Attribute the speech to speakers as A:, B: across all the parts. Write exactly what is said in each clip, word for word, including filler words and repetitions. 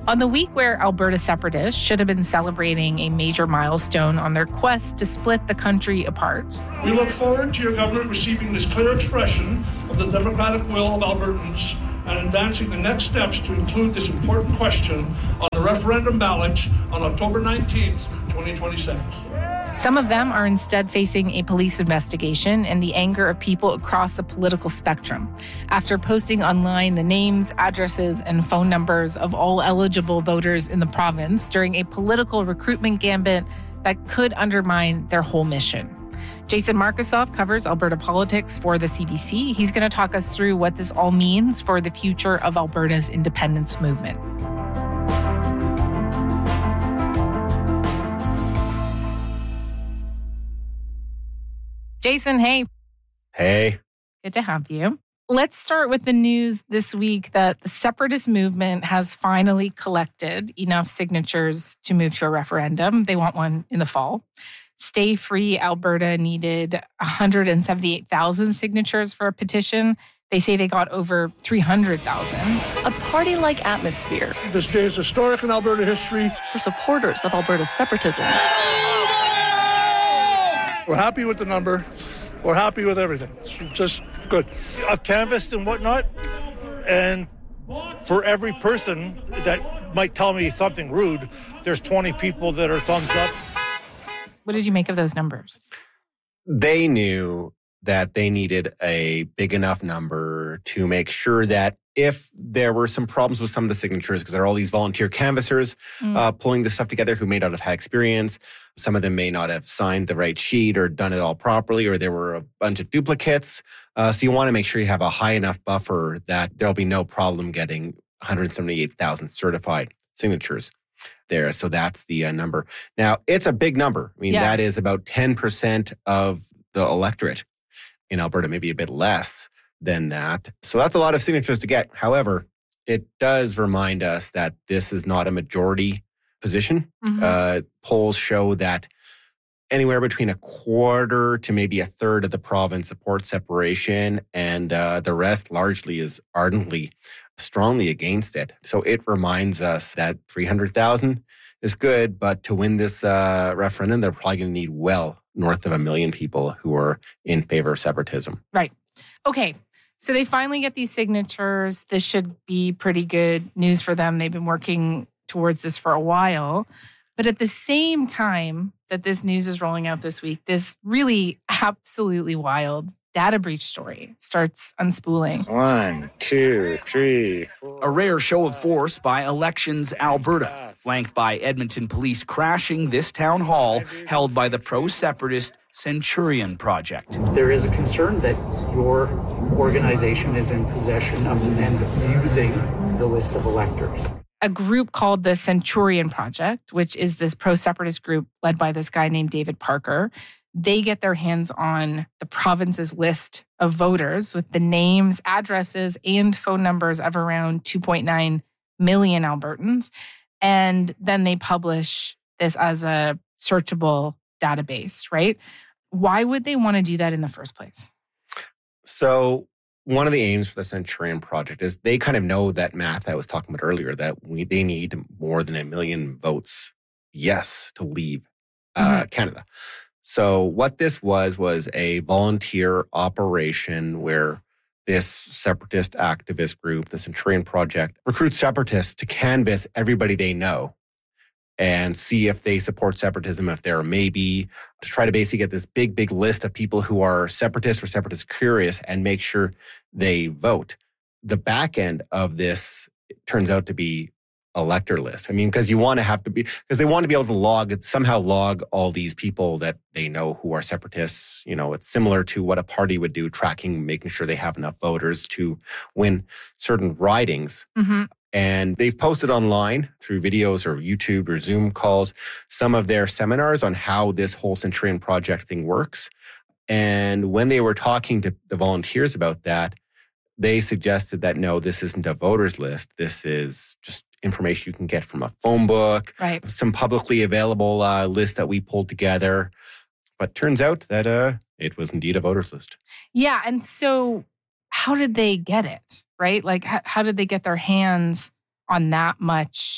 A: On the week where Alberta separatists should have been celebrating a major milestone on their quest to split the country apart.
B: We look forward to your government receiving this clear expression of the democratic will of Albertans and advancing the next steps to include this important question on the referendum ballot on October nineteenth, twenty twenty-six.
A: Some of them are instead facing a police investigation and the anger of people across the political spectrum after posting online the names, addresses, and phone numbers of all eligible voters in the province during a political recruitment gambit that could undermine their whole mission. Jason Markusoff covers Alberta politics for the C B C. He's going to talk us through what this all means for the future of Alberta's independence movement. Jason, hey.
C: Hey.
A: Good to have you. Let's start with the news this week that the separatist movement has finally collected enough signatures to move to a referendum. They want one in the fall. Stay Free Alberta needed one hundred seventy-eight thousand signatures for a petition. They say they got over three hundred thousand.
D: A party-like atmosphere.
B: This day is historic in Alberta history.
D: For supporters of Alberta's separatism.
B: We're happy with the number. We're happy with everything. It's just good.
E: I've canvassed and whatnot, and for every person that might tell me something rude, there's twenty people that are thumbs up.
A: What did you make of those numbers?
C: They knew that they needed a big enough number to make sure that if there were some problems with some of the signatures, because there are all these volunteer canvassers mm. uh, pulling this stuff together who may not have had experience. Some of them may not have signed the right sheet or done it all properly, or there were a bunch of duplicates. Uh, so you want to make sure you have a high enough buffer that there'll be no problem getting one hundred seventy-eight thousand certified signatures there. So that's the uh, number. Now, it's a big number. I mean, yeah. that is about ten percent of the electorate in Alberta, maybe a bit less than that. So that's a lot of signatures to get. However, it does remind us that this is not a majority position. Mm-hmm. Uh, polls show that anywhere between a quarter to maybe a third of the province supports separation, and uh, the rest largely is ardently, strongly against it. So it reminds us that three hundred thousand is good, but to win this uh, referendum, they're probably going to need well north of a million people who are in favor of separatism.
A: Right. Okay. So they finally get these signatures. This should be pretty good news for them. They've been working towards this for a while. But at the same time that this news is rolling out this week, this really absolutely wild data breach story starts unspooling.
F: One, two, three, four.
G: A rare show of force by Elections Alberta, flanked by Edmonton police crashing this town hall held by the pro-separatist Centurion Project.
H: There is a concern that your organization is in possession of and using the list of electors.
A: A group called the Centurion Project, which is this pro-separatist group led by this guy named David Parker, they get their hands on the province's list of voters with the names, addresses, and phone numbers of around two point nine million Albertans. And then they publish this as a searchable database, right? Why would they want to do that in the first place?
C: So one of the aims for the Centurion Project is they kind of know that math I was talking about earlier, that we they need more than a million votes, yes, to leave uh, mm-hmm. Canada. So what this was, was a volunteer operation where this separatist activist group, the Centurion Project, recruits separatists to canvass everybody they know and see if they support separatism, if there may be, to try to basically get this big, big list of people who are separatists or separatist curious and make sure they vote. The back end of this turns out to be elector list. I mean, because you want to have to be, because they want to be able to log, somehow log all these people that they know who are separatists. You know, it's similar to what a party would do, tracking, making sure they have enough voters to win certain ridings. Mm-hmm. And they've posted online through videos or YouTube or Zoom calls some of their seminars on how this whole Centurion Project thing works. And when they were talking to the volunteers about that, they suggested that, no, this isn't a voters list. This is just information you can get from a phone book,
A: right.
C: Some publicly available uh, list that we pulled together. But turns out that uh, it was indeed a voters list.
A: Yeah. And so how did they get it, right? Like, how, how did they get their hands on that much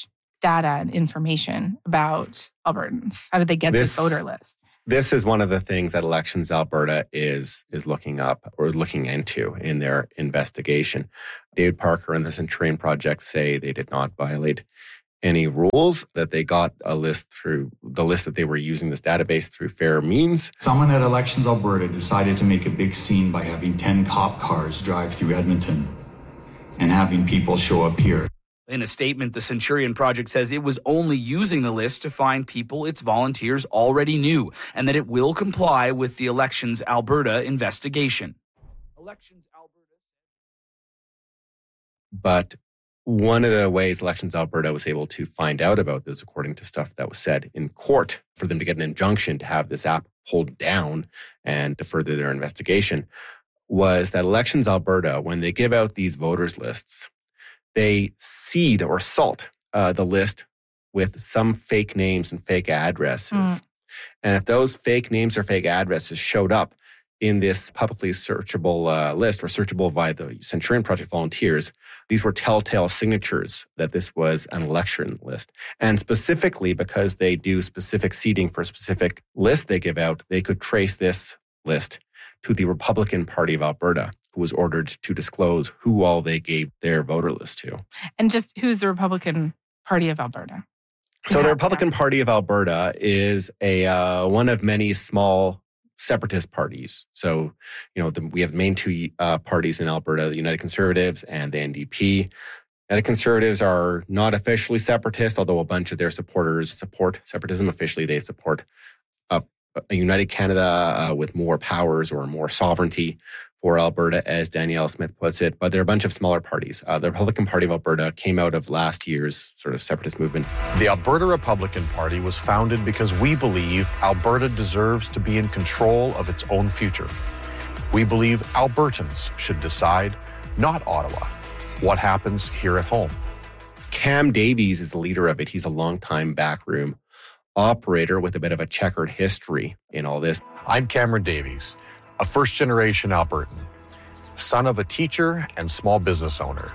A: data and information about Albertans? How did they get this, this voter list?
C: This is one of the things that Elections Alberta is is looking up or looking into in their investigation. David Parker and the Centurion Project say they did not violate any rules, that they got a list through the list that they were using this database through fair means.
I: Someone at Elections Alberta decided to make a big scene by having ten cop cars drive through Edmonton and having people show up here.
G: In a statement, the Centurion Project says it was only using the list to find people its volunteers already knew, and that it will comply with the Elections Alberta investigation. Elections Alberta.
C: But one of the ways Elections Alberta was able to find out about this, according to stuff that was said in court, for them to get an injunction to have this app pulled down and to further their investigation, was that Elections Alberta, when they give out these voters lists, they seed or salt uh, the list with some fake names and fake addresses. Mm. And if those fake names or fake addresses showed up in this publicly searchable uh, list or searchable by the Centurion Project volunteers, these were telltale signatures that this was an election list. And specifically because they do specific seeding for a specific list they give out, they could trace this list to the Republican Party of Alberta, who was ordered to disclose who all they gave their voter list to.
A: And just who's the Republican Party of Alberta?
C: So the Republican Party of Alberta is a uh, one of many small separatist parties. So, you know, the, we have main two uh, parties in Alberta, the United Conservatives and the N D P. And the Conservatives are not officially separatist, although a bunch of their supporters support separatism. Officially, they support a, a united Canada uh, with more powers or more sovereignty for Alberta, as Danielle Smith puts it. But there are a bunch of smaller parties. Uh, the Republican Party of Alberta came out of last year's sort of separatist movement.
J: The Alberta Republican Party was founded because we believe Alberta deserves to be in control of its own future. We believe Albertans should decide, not Ottawa, what happens here at home.
C: Cam Davies is the leader of it. He's a longtime backroom operator with a bit of a checkered history in all this.
J: I'm Cameron Davies, a first-generation Albertan, son of a teacher and small business owner.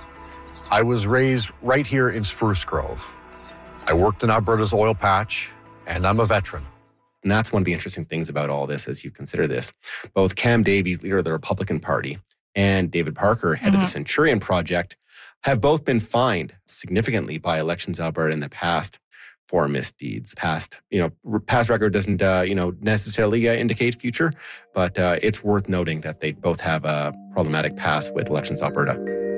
J: I was raised right here in Spruce Grove. I worked in Alberta's oil patch, and I'm a veteran.
C: And that's one of the interesting things about all this as you consider this. Both Cam Davies, leader of the Republican Party, and David Parker, head mm-hmm. of the Centurion Project, have both been fined significantly by Elections Alberta in the past for misdeeds. Past, you know, past record doesn't, uh, you know, necessarily uh, indicate future, but uh, it's worth noting that they both have a problematic past with Elections Alberta.